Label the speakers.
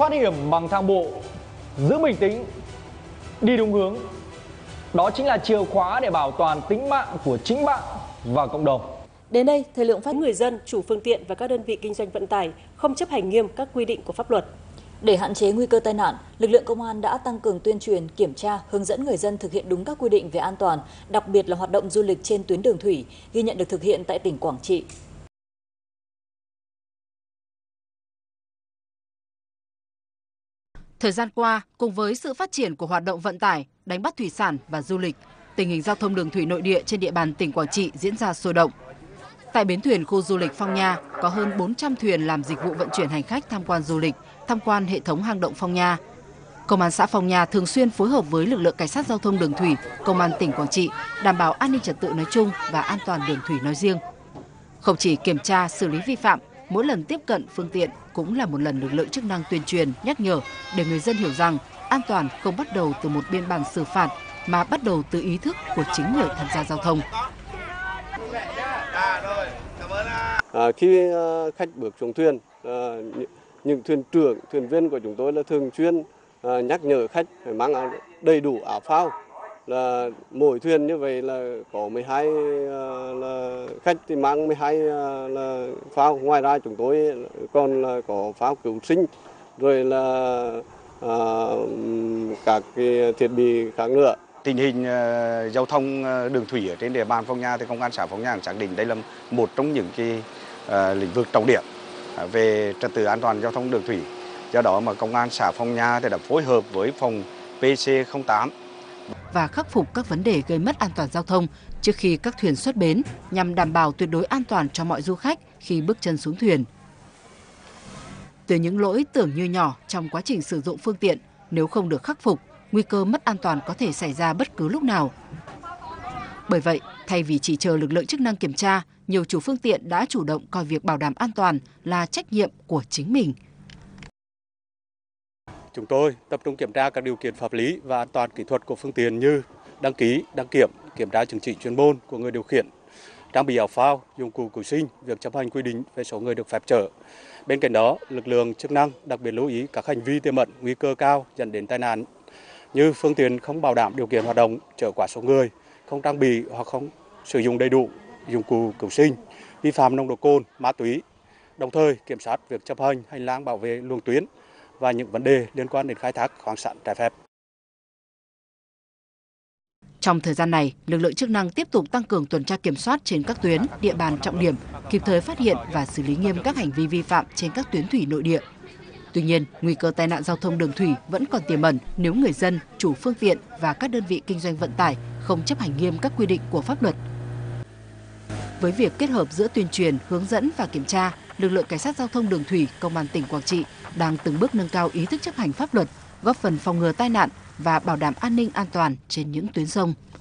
Speaker 1: Thoát hiểm bằng thang bộ, giữ bình tĩnh, đi đúng hướng. Đó chính là chìa khóa để bảo toàn tính mạng của chính bạn và cộng đồng.
Speaker 2: Đến đây, thời lượng phát người dân, chủ phương tiện và các đơn vị kinh doanh vận tải không chấp hành nghiêm các quy định của pháp luật.
Speaker 3: Để hạn chế nguy cơ tai nạn, lực lượng công an đã tăng cường tuyên truyền, kiểm tra, hướng dẫn người dân thực hiện đúng các quy định về an toàn, đặc biệt là hoạt động du lịch trên tuyến đường thủy, ghi nhận được thực hiện tại tỉnh Quảng Trị.
Speaker 4: Thời gian qua, cùng với sự phát triển của hoạt động vận tải, đánh bắt thủy sản và du lịch, tình hình giao thông đường thủy nội địa trên địa bàn tỉnh Quảng Trị diễn ra sôi động. Tại bến thuyền khu du lịch Phong Nha, có hơn 400 thuyền làm dịch vụ vận chuyển hành khách tham quan du lịch, tham quan hệ thống hang động Phong Nha. Công an xã Phong Nha thường xuyên phối hợp với lực lượng cảnh sát giao thông đường thủy, công an tỉnh Quảng Trị đảm bảo an ninh trật tự nói chung và an toàn đường thủy nói riêng. Không chỉ kiểm tra, xử lý vi phạm, mỗi lần tiếp cận phương tiện cũng là một lần lực lượng chức năng tuyên truyền, nhắc nhở để người dân hiểu rằng an toàn không bắt đầu từ một biên bản xử phạt mà bắt đầu từ ý thức của chính người tham gia giao thông.
Speaker 5: Khi khách bước xuống thuyền, những thuyền trưởng, thuyền viên của chúng tôi là thường xuyên nhắc nhở khách phải mang đầy đủ áo phao. Là mỗi thuyền như vậy là có 12 là khách thì mang 12 là phao. Ngoài ra chúng tôi còn là có phao cứu sinh, rồi là các cái thiết bị khác nữa.
Speaker 6: Tình hình giao thông đường thủy ở trên địa bàn Phong Nha thì công an xã Phong Nha xác định đây là một trong những cái lĩnh vực trọng điểm về trật tự an toàn giao thông đường thủy. Do đó mà công an xã Phong Nha thì đã phối hợp với phòng PC08
Speaker 4: và khắc phục các vấn đề gây mất an toàn giao thông trước khi các thuyền xuất bến nhằm đảm bảo tuyệt đối an toàn cho mọi du khách khi bước chân xuống thuyền. Từ những lỗi tưởng như nhỏ trong quá trình sử dụng phương tiện, nếu không được khắc phục, nguy cơ mất an toàn có thể xảy ra bất cứ lúc nào. Bởi vậy, thay vì chỉ chờ lực lượng chức năng kiểm tra, nhiều chủ phương tiện đã chủ động coi việc bảo đảm an toàn là trách nhiệm của chính mình.
Speaker 7: Chúng tôi tập trung kiểm tra các điều kiện pháp lý và an toàn kỹ thuật của phương tiện như đăng ký, đăng kiểm, kiểm tra chứng chỉ chuyên môn của người điều khiển, trang bị áo phao, dụng cụ cứu sinh, việc chấp hành quy định về số người được phép chở. Bên cạnh đó, lực lượng chức năng đặc biệt lưu ý các hành vi tiềm ẩn nguy cơ cao dẫn đến tai nạn như phương tiện không bảo đảm điều kiện hoạt động, chở quá số người, không trang bị hoặc không sử dụng đầy đủ dụng cụ cứu sinh, vi phạm nồng độ cồn, ma túy, đồng thời kiểm soát việc chấp hành hành lang bảo vệ luồng tuyến và những vấn đề liên quan đến khai thác khoáng sản trái phép.
Speaker 4: Trong thời gian này, lực lượng chức năng tiếp tục tăng cường tuần tra kiểm soát trên các tuyến, địa bàn trọng điểm, kịp thời phát hiện và xử lý nghiêm các hành vi vi phạm trên các tuyến thủy nội địa. Tuy nhiên, nguy cơ tai nạn giao thông đường thủy vẫn còn tiềm ẩn nếu người dân, chủ phương tiện và các đơn vị kinh doanh vận tải không chấp hành nghiêm các quy định của pháp luật. Với việc kết hợp giữa tuyên truyền, hướng dẫn và kiểm tra, lực lượng cảnh sát giao thông đường thủy, công an tỉnh Quảng Trị đang từng bước nâng cao ý thức chấp hành pháp luật, góp phần phòng ngừa tai nạn và bảo đảm an ninh an toàn trên những tuyến sông.